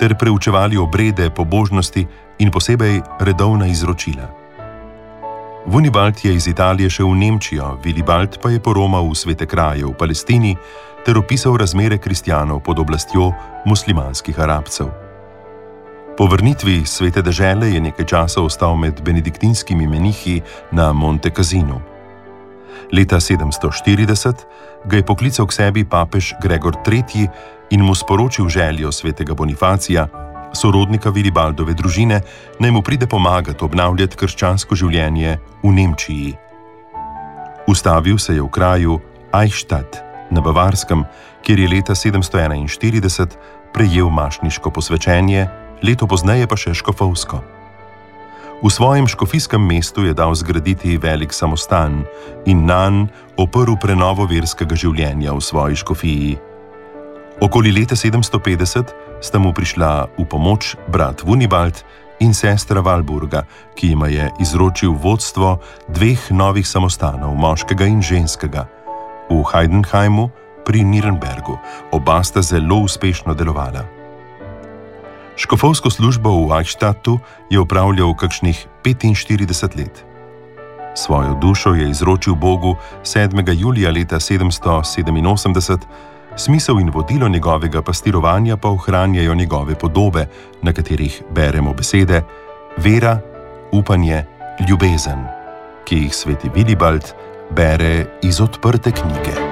ter preučevali obrede, pobožnosti in posebej redovna izročila. Vunibald je iz Italije šel v Nemčijo, Vilibald pa je poromal v svete kraje v Palestini ter opisal razmere kristjanov pod oblastjo muslimanskih Arabcev. Po vrnitvi s svete dežele je nekaj časa ostal med benediktinskimi menihi na Monte Cassinu. Leta 740 ga je poklical k sebi papež Gregor III. In mu sporočil željo svetega Bonifacija, sorodnika Vilibaldove družine, naj mu pride pomagati obnavljati krščansko življenje v Nemčiji. Ustavil se je v kraju Eichstätt na Bavarskem, kjer je leta 741 prejel mašniško posvečenje, leto pozneje pa še škofovsko. V svojem škofijskem mestu je dal zgraditi velik samostan in nanj oprl prenovo verskega življenja v svoji škofiji. Okoli leta 750 sta mu prišla v pomoč brat Vunibald in sestra Walburga, ki jima je izročil vodstvo 2 novih samostanov, moškega in ženskega, v Heidenheimu pri Nürnbergu. Oba sta zelo uspešno delovala. Škofovsko službo v Eichstättu je opravljal kakšnih 45 let. Svojo dušo je izročil Bogu 7. julija leta 787, smisel in vodilo njegovega pastirovanja pa ohranjajo njegove podobe, na katerih beremo besede vera, upanje, ljubezen, ki jih sveti Vilibald bere iz odprte knjige.